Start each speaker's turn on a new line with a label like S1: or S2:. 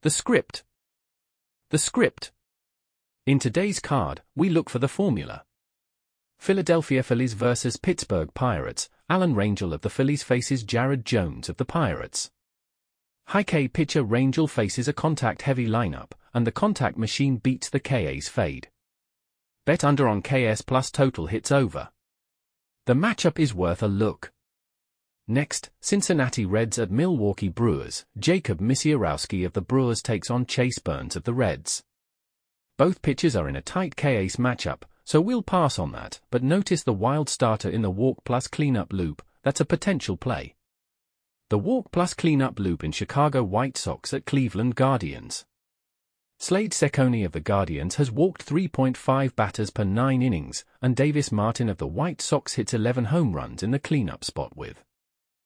S1: The script. The script. In today's card, we look for the formula. Philadelphia Phillies vs. Pittsburgh Pirates. Alan Rangel of the Phillies faces Jared Jones of the Pirates. High K pitcher Rangel faces a contact-heavy lineup, and the contact machine beats the K's fade. Bet under on KS plus total hits over. The matchup is worth a look. Next, Cincinnati Reds at Milwaukee Brewers. Jacob Misiorowski of the Brewers takes on Chase Burns of the Reds. Both pitchers are in a tight K-ace matchup, so we'll pass on that, but notice the wild starter in the walk plus cleanup loop. That's a potential play. The walk plus cleanup loop in Chicago White Sox at Cleveland Guardians. Slade Cecconi of the Guardians has walked 3.5 batters per 9 innings, and Davis Martin of the White Sox hits 11 home runs in the cleanup spot with